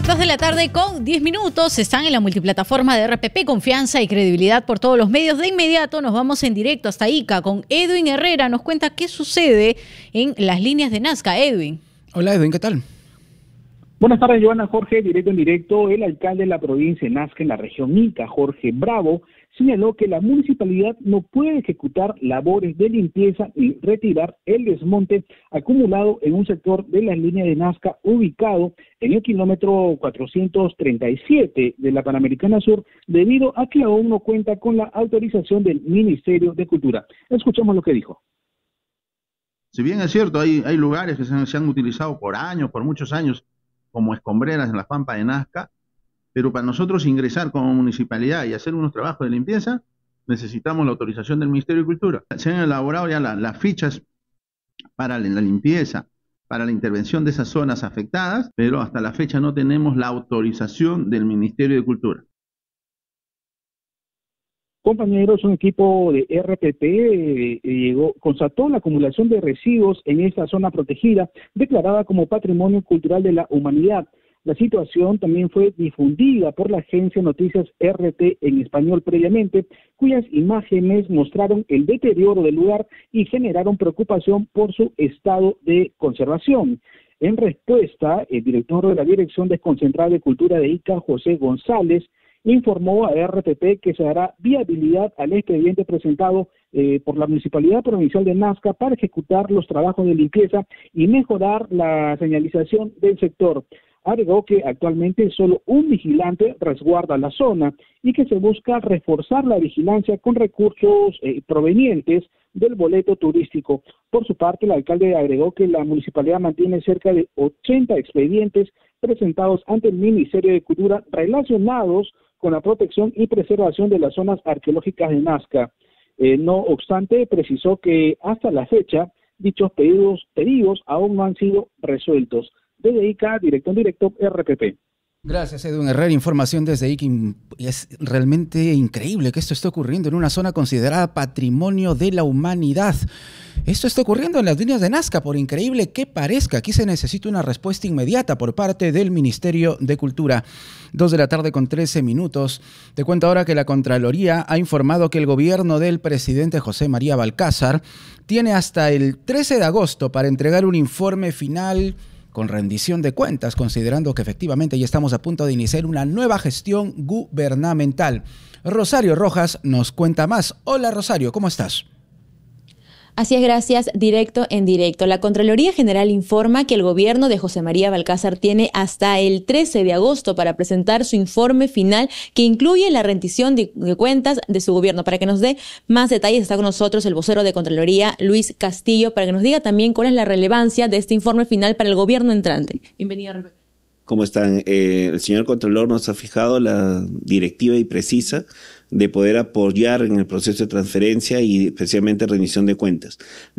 2 de la tarde con 10 minutos. Están en la multiplataforma de RPP, confianza y credibilidad por todos los medios. De inmediato nos vamos en directo hasta Ica con Edwin Herrera. Nos cuenta qué sucede en las líneas de Nazca. Edwin. Hola Edwin, ¿qué tal? Buenas tardes, Joana. Jorge, directo en directo. El alcalde de la provincia de Nazca, en la región Ica, Jorge Bravo, señaló que la municipalidad no puede ejecutar labores de limpieza y retirar el desmonte acumulado en un sector de la línea de Nazca ubicado en el kilómetro 437 de la Panamericana Sur, debido a que aún no cuenta con la autorización del Ministerio de Cultura. Escuchemos lo que dijo. Si bien es cierto, hay lugares que se han utilizado por años, por muchos años, como escombreras en la pampa de Nazca, pero para nosotros ingresar como municipalidad y hacer unos trabajos de limpieza, necesitamos la autorización del Ministerio de Cultura. Se han elaborado ya las fichas para la limpieza, para la intervención de esas zonas afectadas, pero hasta la fecha no tenemos la autorización del Ministerio de Cultura. Compañeros, un equipo de RPP constató la acumulación de residuos en esta zona protegida, declarada como Patrimonio Cultural de la Humanidad. La situación también fue difundida por la agencia Noticias RT en español previamente, cuyas imágenes mostraron el deterioro del lugar y generaron preocupación por su estado de conservación. En respuesta, el director de la Dirección Desconcentrada de Cultura de Ica, José González, informó a RPP que se dará viabilidad al expediente presentado por la Municipalidad Provincial de Nazca para ejecutar los trabajos de limpieza y mejorar la señalización del sector. Agregó que actualmente solo un vigilante resguarda la zona y que se busca reforzar la vigilancia con recursos provenientes del boleto turístico. Por su parte, el alcalde agregó que la municipalidad mantiene cerca de 80 expedientes presentados ante el Ministerio de Cultura relacionados con la protección y preservación de las zonas arqueológicas de Nazca. No obstante, precisó que hasta la fecha dichos pedidos aún no han sido resueltos. Desde Ica, directo en directo, RPP. Gracias, Edwin Herrera. Información desde Ica. Es realmente increíble que esto esté ocurriendo en una zona considerada Patrimonio de la Humanidad. Esto está ocurriendo en las líneas de Nazca, por increíble que parezca. Aquí se necesita una respuesta inmediata por parte del Ministerio de Cultura. 2 de la tarde con 13 minutos. Te cuento ahora que la Contraloría ha informado que el gobierno del presidente José María Balcázar tiene hasta el 13 de agosto para entregar un informe final con rendición de cuentas, considerando que efectivamente ya estamos a punto de iniciar una nueva gestión gubernamental. Rosario Rojas nos cuenta más. Hola Rosario, ¿cómo estás? Así es, gracias. Directo en directo. La Contraloría General informa que el gobierno de José María Balcázar tiene hasta el 13 de agosto para presentar su informe final que incluye la rendición de cuentas de su gobierno. Para que nos dé más detalles está con nosotros el vocero de Contraloría, Luis Castillo, para que nos diga también cuál es la relevancia de este informe final para el gobierno entrante. Bienvenido, Roberto. ¿Cómo están? El señor Contralor nos ha fijado la directiva y precisa de poder apoyar en el proceso de transferencia y especialmente rendición de cuentas.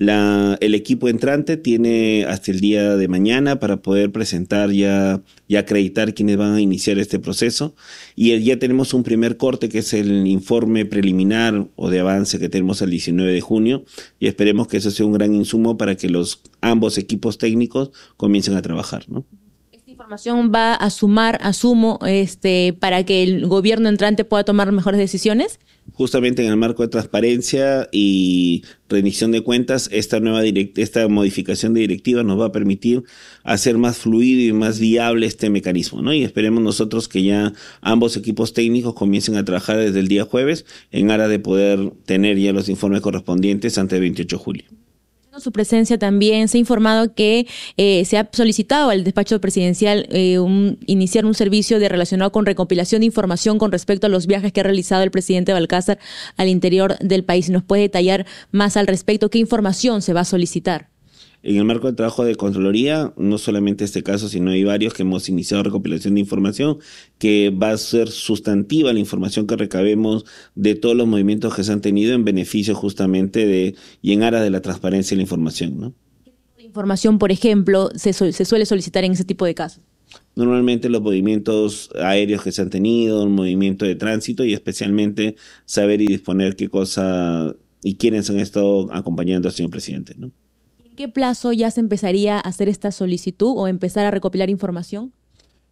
El equipo entrante tiene hasta el día de mañana para poder presentar y acreditar quienes van a iniciar este proceso, y ya tenemos un primer corte que es el informe preliminar o de avance que tenemos el 19 de junio y esperemos que eso sea un gran insumo para que ambos equipos técnicos comiencen a trabajar, ¿no? Información va a sumar, asumo, para que el gobierno entrante pueda tomar mejores decisiones? Justamente en el marco de transparencia y rendición de cuentas, esta modificación de directiva nos va a permitir hacer más fluido y más viable este mecanismo, ¿no? Y esperemos nosotros que ya ambos equipos técnicos comiencen a trabajar desde el día jueves en aras de poder tener ya los informes correspondientes antes del 28 de julio. Su presencia también se ha informado que se ha solicitado al despacho presidencial iniciar un servicio relacionado con recopilación de información con respecto a los viajes que ha realizado el presidente Balcázar al interior del país. ¿Nos puede detallar más al respecto? ¿Qué información se va a solicitar? En el marco del trabajo de Contraloría, no solamente este caso, sino hay varios que hemos iniciado recopilación de información, que va a ser sustantiva la información que recabemos de todos los movimientos que se han tenido en beneficio justamente y en aras de la transparencia de la información, ¿no? ¿Qué tipo de información, por ejemplo, se suele solicitar en ese tipo de casos? Normalmente los movimientos aéreos que se han tenido, un movimiento de tránsito y especialmente saber y disponer qué cosa y quiénes han estado acompañando al señor presidente, ¿no? ¿En qué plazo ya se empezaría a hacer esta solicitud o empezar a recopilar información?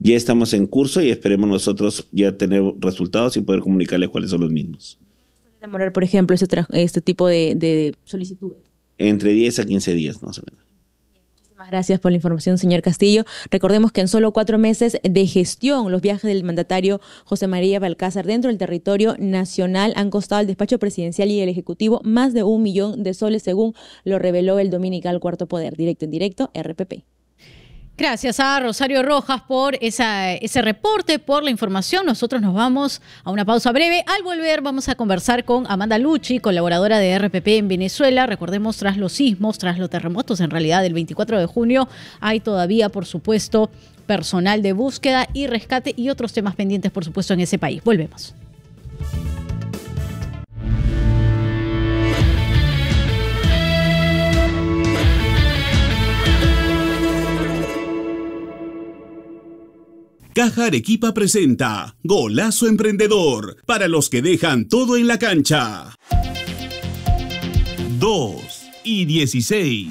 Ya estamos en curso y esperemos nosotros ya tener resultados y poder comunicarles cuáles son los mismos. Demorar, por ejemplo, este tipo de solicitudes. Entre 10 a 15 días, más o menos. Muchísimas gracias por la información, señor Castillo. Recordemos que en solo 4 meses de gestión, los viajes del mandatario José María Balcázar dentro del territorio nacional han costado al despacho presidencial y el ejecutivo más de 1 millón de soles, según lo reveló el dominical Cuarto Poder. Directo en directo, RPP. Gracias a Rosario Rojas por ese reporte, por la información. Nosotros nos vamos a una pausa breve. Al volver vamos a conversar con Amanda Lucci, colaboradora de RPP en Venezuela. Recordemos, tras los sismos, tras los terremotos, en realidad, del 24 de junio, hay todavía, por supuesto, personal de búsqueda y rescate y otros temas pendientes, por supuesto, en ese país. Volvemos. Caja Arequipa presenta Golazo Emprendedor, para los que dejan todo en la cancha. 2 y 16.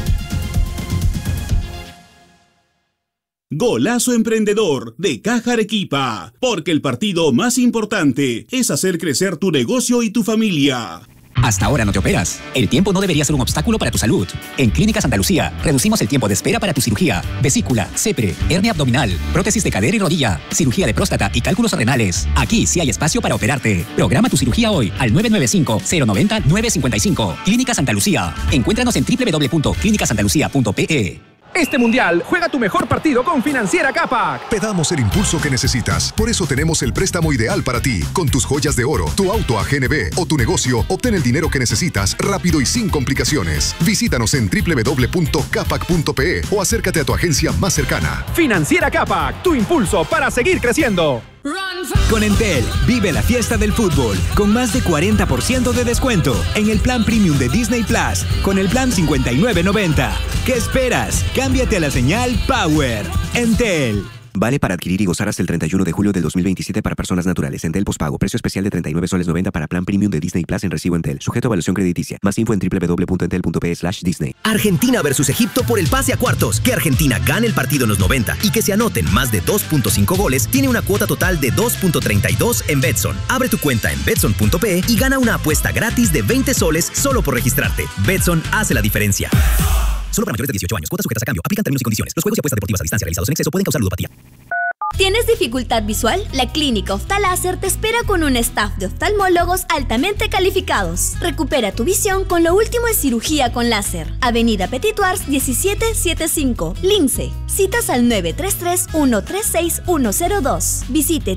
Golazo Emprendedor de Caja Arequipa, porque el partido más importante es hacer crecer tu negocio y tu familia. Hasta ahora no te operas. El tiempo no debería ser un obstáculo para tu salud. En Clínica Santa Lucía reducimos el tiempo de espera para tu cirugía, vesícula, CEPRE, hernia abdominal, prótesis de cadera y rodilla, cirugía de próstata y cálculos renales. Aquí sí hay espacio para operarte. Programa tu cirugía hoy al 995-090-955. Clínica Santa Lucía. Encuéntranos en www.clinicasantalucia.pe. Este mundial, juega tu mejor partido con Financiera Capac. Te damos el impulso que necesitas. Por eso tenemos el préstamo ideal para ti. Con tus joyas de oro, tu auto a GNB o tu negocio, obtén el dinero que necesitas rápido y sin complicaciones. Visítanos en www.capac.pe o acércate a tu agencia más cercana. Financiera Capac, tu impulso para seguir creciendo. Con Entel, vive la fiesta del fútbol con más de 40% de descuento en el plan premium de Disney Plus con el plan $59.90. ¿Qué esperas? Cámbiate a la señal Power. Entel. Vale para adquirir y gozar hasta el 31 de julio del 2027 para personas naturales. Entel pospago. Precio especial de 39 soles 90 para plan premium de Disney Plus en recibo Entel. Sujeto a evaluación crediticia. Más info en www.entel.pe/Disney. Argentina versus Egipto por el pase a cuartos. Que Argentina gane el partido en los 90 y que se anoten más de 2.5 goles tiene una cuota total de 2.32 en Betson. Abre tu cuenta en betson.pe y gana una apuesta gratis de 20 soles solo por registrarte. Betson hace la diferencia. Solo para mayores de 18 años. Cuotas sujetas a cambio. Aplican términos y condiciones. Los juegos y apuestas deportivas a distancia realizados en exceso pueden causar ludopatía. ¿Tienes dificultad visual? La Clínica Oftaláser te espera con un staff de oftalmólogos altamente calificados. Recupera tu visión con lo último en cirugía con láser. Avenida Petituars 1775, Lince. Citas al 933-136-102. Visite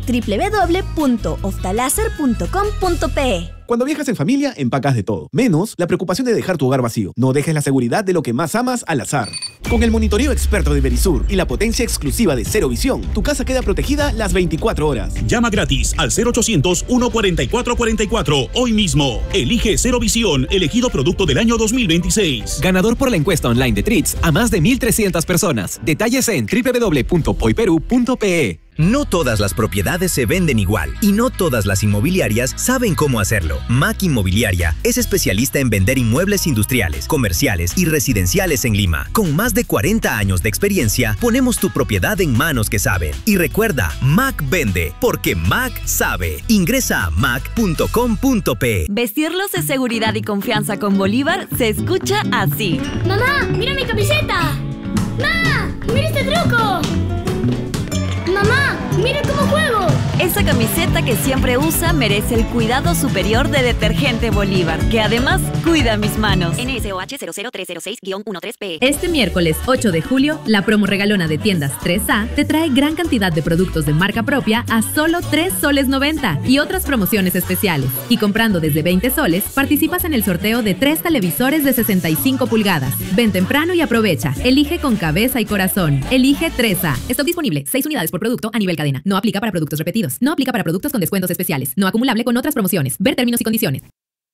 www.oftaláser.com.pe. Cuando viajas en familia, empacas de todo, menos la preocupación de dejar tu hogar vacío. No dejes la seguridad de lo que más amas al azar. Con el monitoreo experto de Verisur y la potencia exclusiva de Cero Visión, tu casa queda protegida las 24 horas. Llama gratis al 0800-144-44 hoy mismo. Elige Cero Visión, elegido producto del año 2026. Ganador por la encuesta online de Tritz a más de 1,300 personas. Detalles en www.poiperu.pe. No todas las propiedades se venden igual y no todas las inmobiliarias saben cómo hacerlo. MAC Inmobiliaria es especialista en vender inmuebles industriales, comerciales y residenciales en Lima. Con más de 40 años de experiencia, ponemos tu propiedad en manos que saben. Y recuerda, MAC vende, porque MAC sabe. Ingresa a mac.com.pe. Vestirlos de seguridad y confianza con Bolívar se escucha así. ¡Mamá, mira mi camiseta! ¡Ma, mira este truco! ¡Mamá, mira cómo juego! Esa camiseta que siempre usa merece el cuidado superior de Detergente Bolívar, que además cuida mis manos. NSOH 00306-13P. Este miércoles 8 de julio, la promo regalona de tiendas 3A te trae gran cantidad de productos de marca propia a solo 3 soles 90 y otras promociones especiales. Y comprando desde 20 soles, participas en el sorteo de 3 televisores de 65 pulgadas. Ven temprano y aprovecha. Elige con cabeza y corazón. Elige 3A. Stock disponible. 6 unidades por producto a nivel cadena. No aplica para productos repetidos. No aplica para productos con descuentos especiales. No acumulable con otras promociones. Ver términos y condiciones.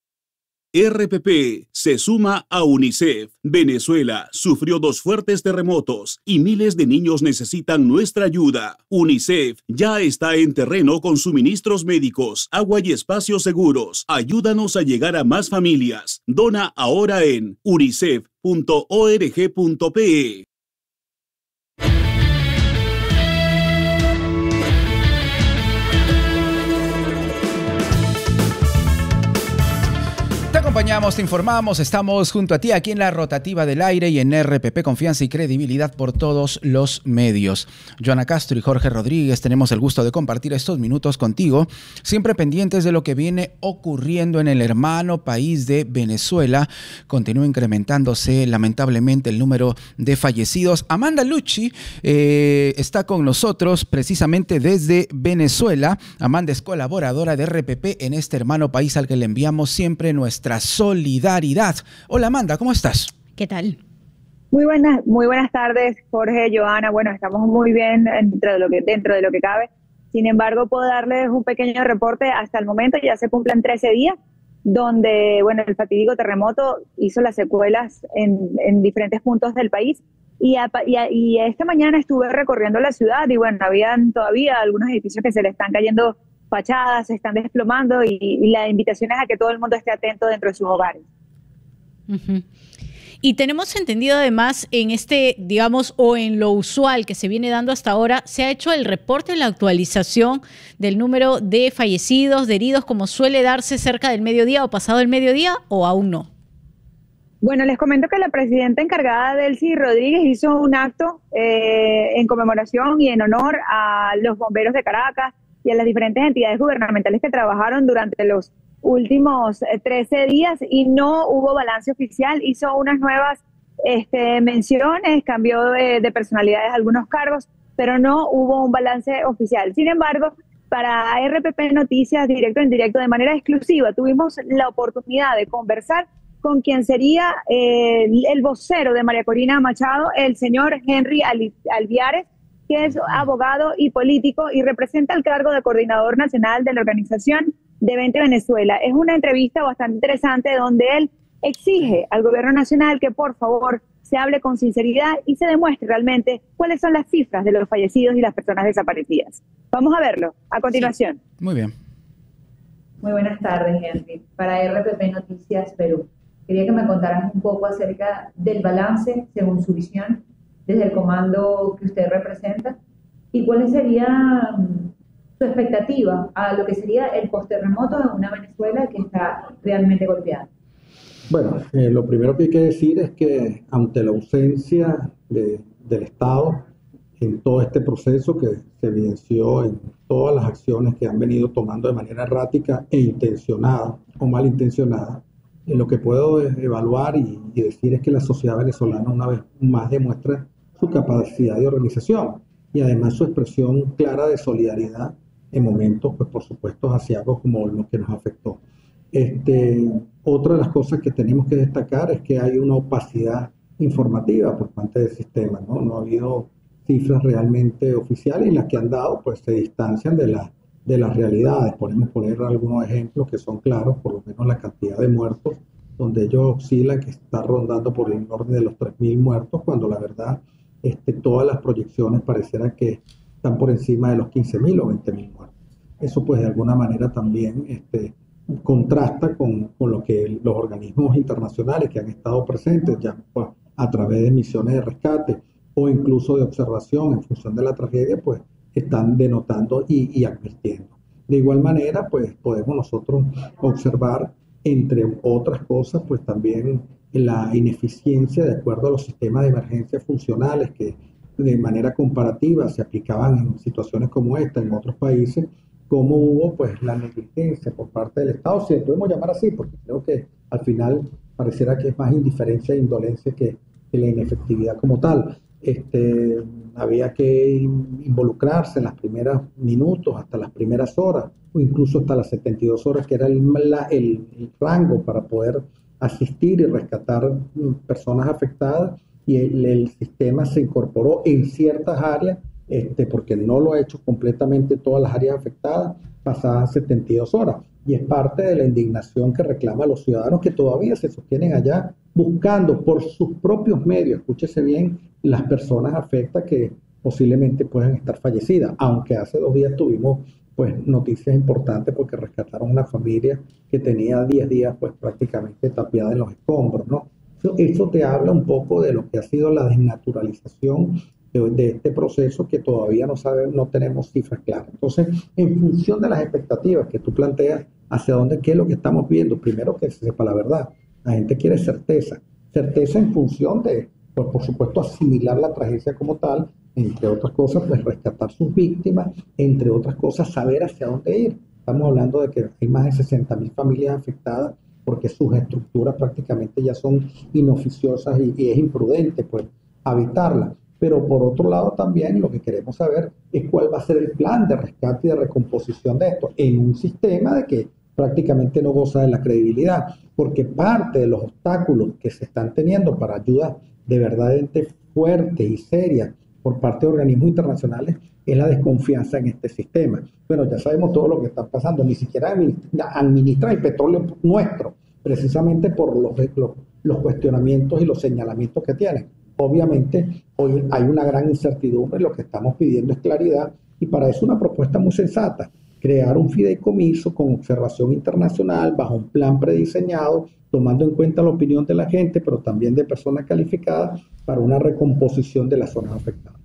RPP se suma a UNICEF. Venezuela sufrió 2 fuertes terremotos y miles de niños necesitan nuestra ayuda. UNICEF ya está en terreno con suministros médicos, agua y espacios seguros. Ayúdanos a llegar a más familias. Dona ahora en unicef.org.pe. acompañamos, te informamos, estamos junto a ti aquí en la rotativa del aire y en RPP, confianza y credibilidad por todos los medios. Joana Castro y Jorge Rodríguez tenemos el gusto de compartir estos minutos contigo, siempre pendientes de lo que viene ocurriendo en el hermano país de Venezuela. Continúa incrementándose lamentablemente el número de fallecidos. Amanda Lucci está con nosotros precisamente desde Venezuela. Amanda es colaboradora de RPP en este hermano país al que le enviamos siempre nuestra solidaridad. Hola Amanda, ¿cómo estás? ¿Qué tal? Muy buenas tardes, Jorge, Joana. Bueno, estamos muy bien dentro de lo que cabe. Sin embargo, puedo darles un pequeño reporte. Hasta el momento ya se cumplen 13 días donde, bueno, el fatídico terremoto hizo las secuelas en diferentes puntos del país. Y esta mañana estuve recorriendo la ciudad y, bueno, habían todavía algunos edificios que se le están cayendo fachadas, se están desplomando y la invitación es a que todo el mundo esté atento dentro de sus hogares. Uh-huh. Y tenemos entendido además en digamos, o en lo usual que se viene dando hasta ahora, se ha hecho el reporte, la actualización del número de fallecidos, de heridos, como suele darse cerca del mediodía o pasado el mediodía, o aún no. Bueno, les comento que la presidenta encargada, Delcy Rodríguez, hizo un acto en conmemoración y en honor a los bomberos de Caracas y a las diferentes entidades gubernamentales que trabajaron durante los últimos 13 días y no hubo balance oficial. Hizo unas nuevas menciones, cambió de personalidades algunos cargos, pero no hubo un balance oficial. Sin embargo, para RPP Noticias, directo en directo, de manera exclusiva, tuvimos la oportunidad de conversar con quien sería el vocero de María Corina Machado, el señor Henry Alviares, que es abogado y político y representa el cargo de coordinador nacional de la organización de 20 Venezuela. Es una entrevista bastante interesante donde él exige al gobierno nacional que por favor se hable con sinceridad y se demuestre realmente cuáles son las cifras de los fallecidos y las personas desaparecidas. Vamos a verlo a continuación. Sí. Muy bien. Muy buenas tardes, Henry. Para RPP Noticias Perú, quería que me contaran un poco acerca del balance, según su visión, desde el comando que usted representa, y cuál sería su expectativa a lo que sería el post-terremoto en una Venezuela que está realmente golpeada. Bueno, lo primero que hay que decir es que ante la ausencia del Estado en todo este proceso que se evidenció en todas las acciones que han venido tomando de manera errática e intencionada o malintencionada, lo que puedo evaluar y decir es que la sociedad venezolana una vez más demuestra su capacidad de organización y además su expresión clara de solidaridad en momentos, pues por supuesto, aciagos como los que nos afectó. Otra de las cosas que tenemos que destacar es que hay una opacidad informativa por parte del sistema, ¿no? No ha habido cifras realmente oficiales y las que han dado pues se distancian de las realidades. Podemos poner algunos ejemplos que son claros, por lo menos la cantidad de muertos, donde ellos oscilan, que está rondando por el orden de los 3.000 muertos, cuando la verdad todas las proyecciones parecieran que están por encima de los 15.000 o 20.000 muertos. Eso pues de alguna manera también contrasta con lo que los organismos internacionales que han estado presentes ya pues, a través de misiones de rescate o incluso de observación en función de la tragedia, pues están denotando y advirtiendo. De igual manera, pues podemos nosotros observar, entre otras cosas, pues también la ineficiencia de acuerdo a los sistemas de emergencia funcionales que de manera comparativa se aplicaban en situaciones como esta en otros países, como hubo pues la negligencia por parte del Estado, si lo podemos llamar así, porque creo que al final pareciera que es más indiferencia e indolencia que la inefectividad como tal. Había que involucrarse en los primeros minutos, hasta las primeras horas, o incluso hasta las 72 horas, que era el rango para poder asistir y rescatar personas afectadas, y el sistema se incorporó en ciertas áreas, porque no lo ha hecho completamente todas las áreas afectadas, pasadas 72 horas. Y es parte de la indignación que reclaman los ciudadanos que todavía se sostienen allá buscando por sus propios medios, escúchese bien, las personas afectadas que posiblemente puedan estar fallecidas, aunque hace 2 días tuvimos pues noticias importantes porque rescataron una familia que tenía 10 días pues prácticamente tapiada en los escombros, ¿no? Eso te habla un poco de lo que ha sido la desnaturalización de este proceso que todavía no tenemos cifras claras. Entonces, en función de las expectativas que tú planteas, hacia dónde, qué es lo que estamos viendo, primero que se sepa la verdad. La gente quiere certeza en función de, pues, por supuesto, asimilar la tragedia como tal, entre otras cosas, pues rescatar sus víctimas, entre otras cosas, saber hacia dónde ir. Estamos hablando de que hay más de 60.000 familias afectadas porque sus estructuras prácticamente ya son inoficiosas y es imprudente, pues, habitarlas. Pero por otro lado también lo que queremos saber es cuál va a ser el plan de rescate y de recomposición de esto en un sistema de que prácticamente no goza de la credibilidad, porque parte de los obstáculos que se están teniendo para ayuda de verdaderamente fuerte y seria por parte de organismos internacionales es la desconfianza en este sistema. Bueno, ya sabemos todo lo que está pasando, ni siquiera administran el petróleo nuestro, precisamente por los cuestionamientos y los señalamientos que tienen. Obviamente, hoy hay una gran incertidumbre, lo que estamos pidiendo es claridad, y para eso una propuesta muy sensata, crear un fideicomiso con observación internacional bajo un plan prediseñado, tomando en cuenta la opinión de la gente, pero también de personas calificadas para una recomposición de las zonas afectadas.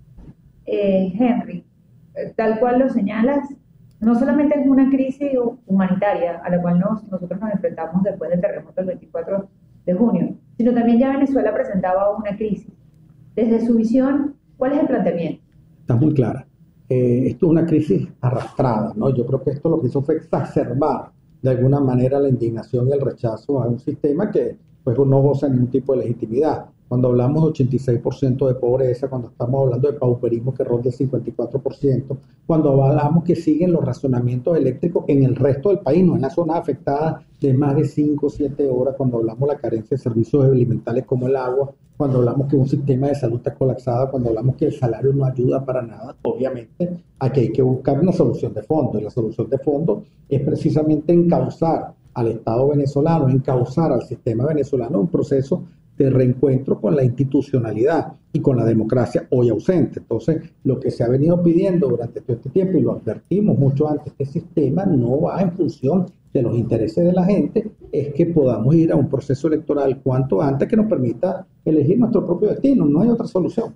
Henry, tal cual lo señalas, no solamente es una crisis humanitaria a la cual nosotros nos enfrentamos después del terremoto del 24 de junio, sino también ya Venezuela presentaba una crisis. Desde su visión, ¿cuál es el planteamiento? Está muy clara. Esto es una crisis arrastrada, ¿no? Yo creo que esto lo que hizo fue exacerbar de alguna manera la indignación y el rechazo a un sistema que pues, no goza de ningún tipo de legitimidad. Cuando hablamos de 86% de pobreza, cuando estamos hablando de pauperismo que ronda el 54%, cuando hablamos que siguen los racionamientos eléctricos en el resto del país, no en las zonas afectadas de más de 5 o 7 horas, cuando hablamos de la carencia de servicios elementales como el agua, cuando hablamos que un sistema de salud está colapsado, cuando hablamos que el salario no ayuda para nada, obviamente aquí hay que buscar una solución de fondo, y la solución de fondo es precisamente encauzar al Estado venezolano, encauzar al sistema venezolano un proceso de reencuentro con la institucionalidad y con la democracia hoy ausente. Entonces, lo que se ha venido pidiendo durante todo este tiempo, y lo advertimos mucho antes, este sistema no va en función de los intereses de la gente, es que podamos ir a un proceso electoral cuanto antes que nos permita elegir nuestro propio destino, no hay otra solución.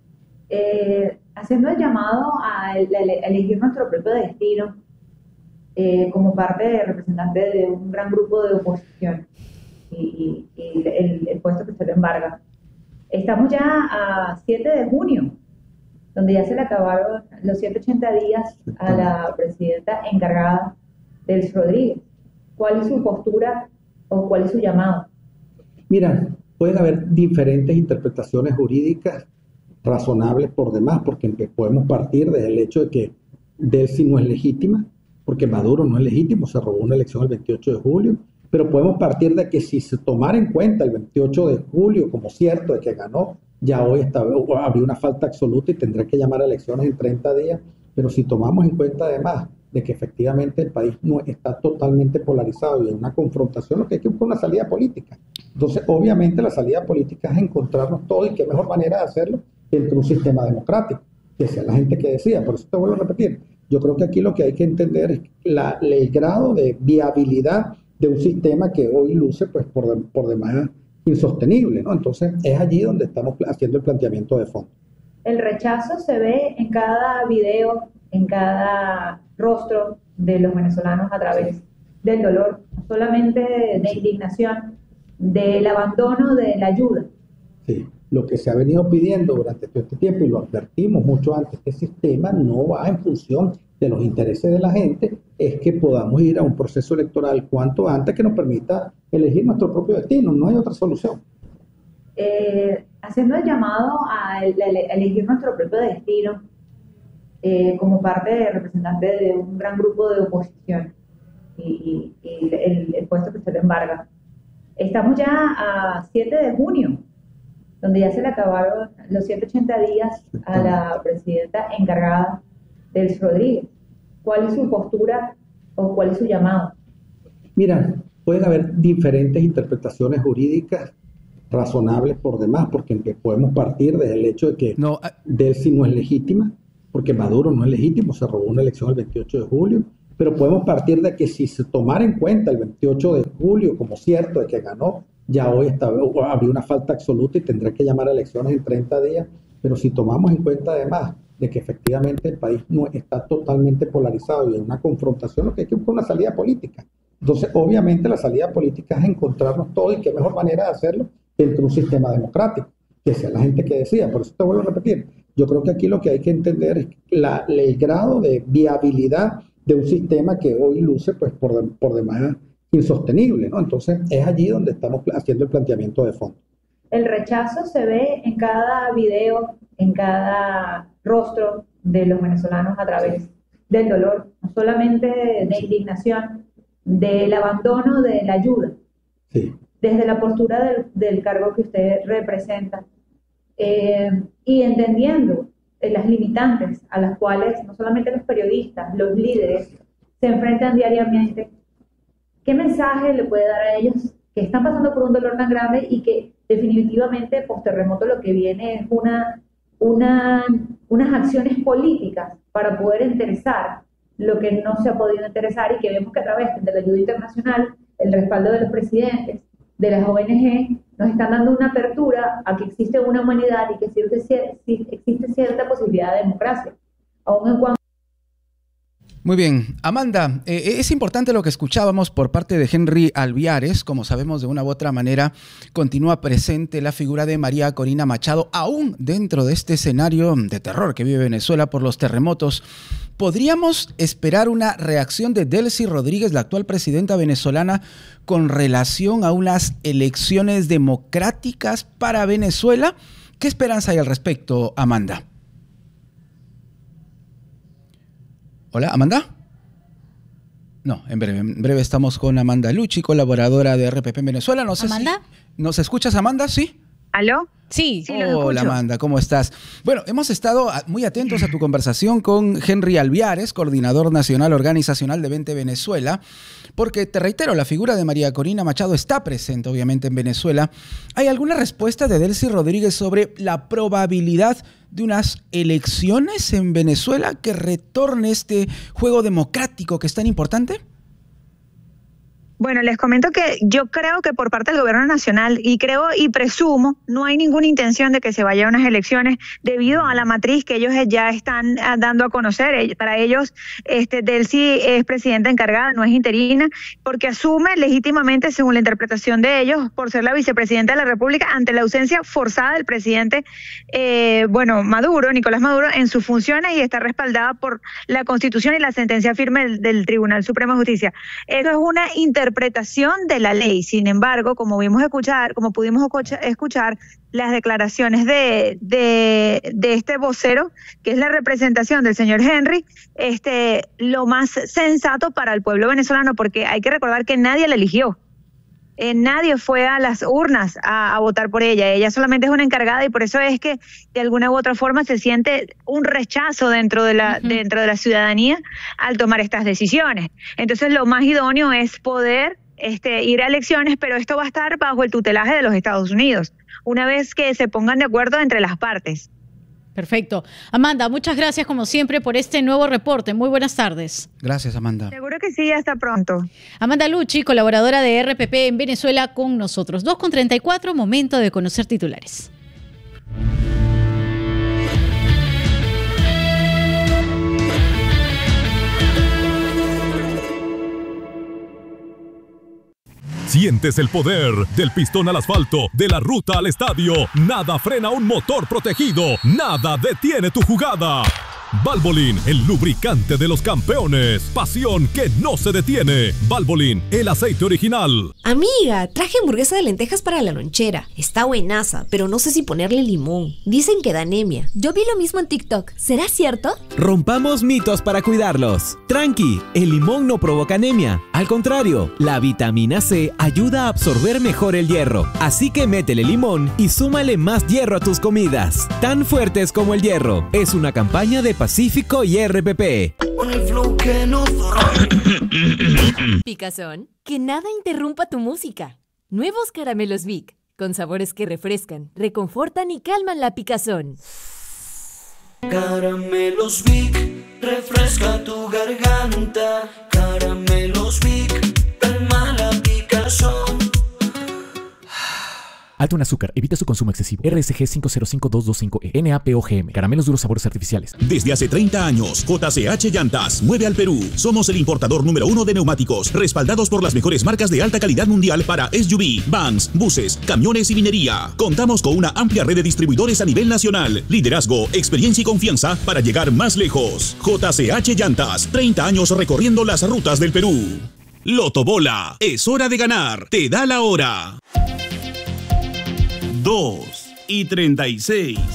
Haciendo el llamado a elegir nuestro propio destino como parte de representante de un gran grupo de oposición, y el puesto que se lo embarga. Estamos ya a 7 de junio, donde ya se le acabaron los 180 días a la presidenta encargada, Delcy Rodríguez. ¿Cuál es su postura o cuál es su llamado? Mira, pueden haber diferentes interpretaciones jurídicas razonables por demás, porque podemos partir desde el hecho de que Delcy no es legítima, porque Maduro no es legítimo, se robó una elección el 28 de julio, pero podemos partir de que si se tomara en cuenta el 28 de julio como cierto de que ganó, ya hoy habría una falta absoluta y tendrá que llamar a elecciones en 30 días, pero si tomamos en cuenta además de que efectivamente el país no está totalmente polarizado y hay una confrontación, lo que hay que buscar una salida política. Entonces, obviamente la salida política es encontrarnos todos, y qué mejor manera de hacerlo dentro de un sistema democrático, que sea la gente que decida. Por eso te vuelvo a repetir, yo creo que aquí lo que hay que entender es el grado de viabilidad de un sistema que hoy luce pues por demás insostenible, ¿no? Entonces es allí donde estamos haciendo el planteamiento de fondo. El rechazo se ve en cada video, en cada rostro de los venezolanos a través del dolor, no solamente de indignación, del abandono de la ayuda. Sí, lo que se ha venido pidiendo durante todo este tiempo, y lo advertimos mucho antes, este sistema no va en función de los intereses de la gente, es que podamos ir a un proceso electoral cuanto antes que nos permita elegir nuestro propio destino, no hay otra solución. Haciendo el llamado a elegir nuestro propio destino como parte de representante de un gran grupo de oposición, y el puesto que se lo embarga. Estamos ya a 7 de junio, donde ya se le acabaron los 180 días a la presidenta encargada, Delcy Rodríguez. ¿Cuál es su postura o cuál es su llamado? Mira, pueden haber diferentes interpretaciones jurídicas razonables por demás, porque podemos partir desde el hecho de que Delcy no es legítima, porque Maduro no es legítimo, se robó una elección el 28 de julio, pero podemos partir de que si se tomara en cuenta el 28 de julio como cierto de que ganó, ya hoy habría una falta absoluta y tendrá que llamar a elecciones en 30 días, Pero si tomamos en cuenta además de que efectivamente el país no está totalmente polarizado y hay una confrontación, lo que hay que buscar una salida política. Entonces, obviamente la salida política es encontrarnos todos y qué mejor manera de hacerlo dentro de un sistema democrático, que sea la gente que decida. Por eso te vuelvo a repetir, yo creo que aquí lo que hay que entender es el grado de viabilidad de un sistema que hoy luce pues por demás insostenible, ¿no? Entonces es allí donde estamos haciendo el planteamiento de fondo. El rechazo se ve en cada video, en cada rostro de los venezolanos a través del dolor, no solamente de indignación, del abandono de la ayuda, sí, desde la postura del cargo que usted representa, y entendiendo las limitantes a las cuales no solamente los periodistas, los líderes se enfrentan diariamente. ¿Qué mensaje le puede dar a ellos que están pasando por un dolor tan grande y que definitivamente post-terremoto lo que viene es unas acciones políticas para poder enderezar lo que no se ha podido enderezar y que vemos que a través de la ayuda internacional, el respaldo de los presidentes, de las ONG, nos están dando una apertura a que existe una humanidad y que existe cierta posibilidad de democracia, aun en cuanto... Muy bien, Amanda, es importante lo que escuchábamos por parte de Henry Alviares. Como sabemos, de una u otra manera continúa presente la figura de María Corina Machado, aún dentro de este escenario de terror que vive Venezuela por los terremotos. ¿Podríamos esperar una reacción de Delcy Rodríguez, la actual presidenta venezolana, con relación a unas elecciones democráticas para Venezuela? ¿Qué esperanza hay al respecto, Amanda? Hola, ¿Amanda? No, en breve estamos con Amanda Lucci, colaboradora de RPP en Venezuela. No sé ¿Amanda? Si ¿nos escuchas, Amanda? ¿Sí? ¿Aló? Sí. Hola, Amanda, ¿cómo estás? Bueno, hemos estado muy atentos a tu conversación con Henry Alviares, coordinador nacional organizacional de Vente Venezuela, porque, te reitero, la figura de María Corina Machado está presente, obviamente, en Venezuela. ¿Hay alguna respuesta de Delcy Rodríguez sobre la probabilidad de unas elecciones en Venezuela que retorne este juego democrático que es tan importante? Bueno, les comento que yo creo que por parte del gobierno nacional, y creo y presumo, no hay ninguna intención de que se vaya a unas elecciones debido a la matriz que ellos ya están dando a conocer. Para ellos, Delcy es presidenta encargada, no es interina, porque asume legítimamente, según la interpretación de ellos, por ser la vicepresidenta de la República, ante la ausencia forzada del presidente, Nicolás Maduro, en sus funciones, y está respaldada por la Constitución y la sentencia firme del Tribunal Supremo de Justicia. Eso es una interpretación de la ley. Sin embargo, como pudimos escuchar las declaraciones de este vocero, que es la representación del señor Henry, lo más sensato para el pueblo venezolano, porque hay que recordar que nadie la eligió. Nadie fue a las urnas a votar por ella. Ella solamente es una encargada, y por eso es que de alguna u otra forma se siente un rechazo dentro de la ciudadanía al tomar estas decisiones. Entonces, lo más idóneo es poder ir a elecciones, pero esto va a estar bajo el tutelaje de los Estados Unidos, una vez que se pongan de acuerdo entre las partes. Perfecto. Amanda, muchas gracias como siempre por este nuevo reporte. Muy buenas tardes. Gracias, Amanda. Seguro que sí, hasta pronto. Amanda Lucci, colaboradora de RPP en Venezuela, con nosotros. 2:34, momento de conocer titulares. Sientes el poder del pistón al asfalto, de la ruta al estadio. Nada frena un motor protegido. Nada detiene tu jugada. Valvoline, el lubricante de los campeones. Pasión que no se detiene. Valvoline, el aceite original. Amiga, traje hamburguesa de lentejas para la lonchera. Está buenaza, pero no sé si ponerle limón. Dicen que da anemia. Yo vi lo mismo en TikTok. ¿Será cierto? Rompamos mitos para cuidarlos. Tranqui, el limón no provoca anemia. Al contrario, la vitamina C ayuda a absorber mejor el hierro. Así que métele limón y súmale más hierro a tus comidas. Tan fuertes como el hierro. Es una campaña de Pacífico y RPP. Picazón, que nada interrumpa tu música. Nuevos caramelos Vic, con sabores que refrescan, reconfortan y calman la picazón. Caramelos Vic, refresca tu garganta. Caramelos Vic, calma la picazón. Alto en azúcar, evita su consumo excesivo. RSG 505225E, NAPOGM, caramelos duros sabores artificiales. Desde hace 30 años, JCH Llantas mueve al Perú. Somos el importador número 1 de neumáticos, respaldados por las mejores marcas de alta calidad mundial para SUV, vans, buses, camiones y minería. Contamos con una amplia red de distribuidores a nivel nacional. Liderazgo, experiencia y confianza para llegar más lejos. JCH Llantas, 30 años recorriendo las rutas del Perú. Lotobola, es hora de ganar. Te da la hora. 2:36.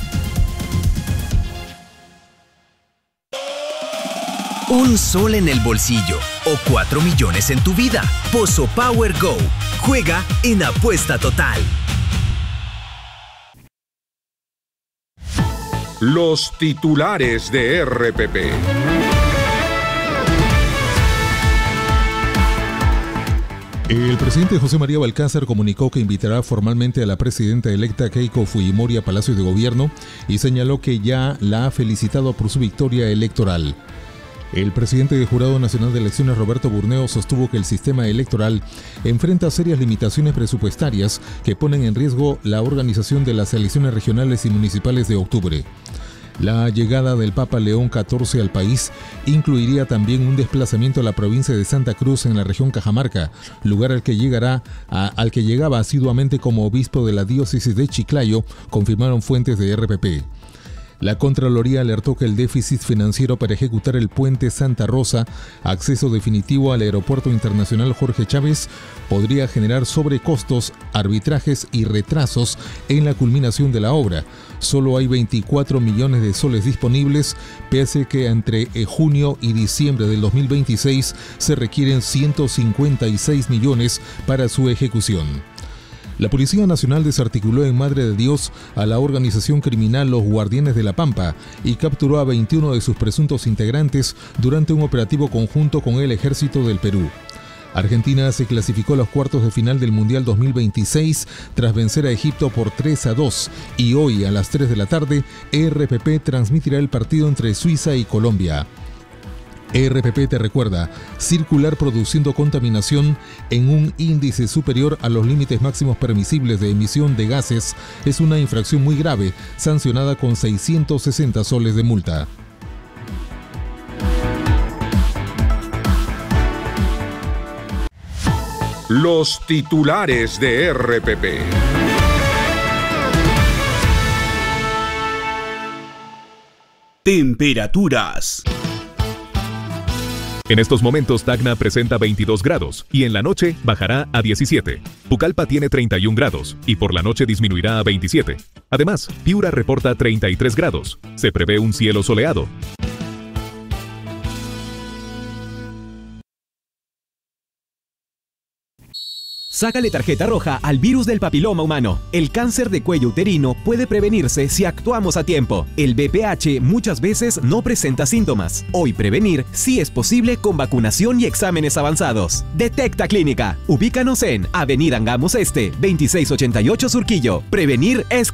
Un sol en el bolsillo o 4 millones en tu vida. Pozo Power Go. Juega en Apuesta Total. Los titulares de RPP. El presidente José María Balcázar comunicó que invitará formalmente a la presidenta electa Keiko Fujimori a Palacio de Gobierno y señaló que ya la ha felicitado por su victoria electoral. El presidente del Jurado Nacional de Elecciones, Roberto Burneo, sostuvo que el sistema electoral enfrenta serias limitaciones presupuestarias que ponen en riesgo la organización de las elecciones regionales y municipales de octubre. La llegada del Papa León XIV al país incluiría también un desplazamiento a la provincia de Santa Cruz en la región Cajamarca, lugar al que llegaba asiduamente como obispo de la diócesis de Chiclayo, confirmaron fuentes de RPP. La Contraloría alertó que el déficit financiero para ejecutar el puente Santa Rosa, acceso definitivo al Aeropuerto Internacional Jorge Chávez, podría generar sobrecostos, arbitrajes y retrasos en la culminación de la obra. Solo hay 24 millones de soles disponibles, pese a que entre junio y diciembre del 2026 se requieren 156 millones para su ejecución. La Policía Nacional desarticuló en Madre de Dios a la organización criminal Los Guardianes de la Pampa y capturó a 21 de sus presuntos integrantes durante un operativo conjunto con el Ejército del Perú. Argentina se clasificó a los cuartos de final del Mundial 2026 tras vencer a Egipto por 3-2 y hoy a las 3 de la tarde RPP transmitirá el partido entre Suiza y Colombia. RPP te recuerda, circular produciendo contaminación en un índice superior a los límites máximos permisibles de emisión de gases es una infracción muy grave, sancionada con 660 soles de multa. Los titulares de RPP. Temperaturas. En estos momentos Tacna presenta 22 grados y en la noche bajará a 17. Pucallpa tiene 31 grados y por la noche disminuirá a 27. Además, Piura reporta 33 grados. Se prevé un cielo soleado. Sácale tarjeta roja al virus del papiloma humano. El cáncer de cuello uterino puede prevenirse si actuamos a tiempo. El VPH muchas veces no presenta síntomas. Hoy prevenir sí es posible con vacunación y exámenes avanzados. Detecta Clínica. Ubícanos en Avenida Angamos Este, 2688 Surquillo. Prevenir es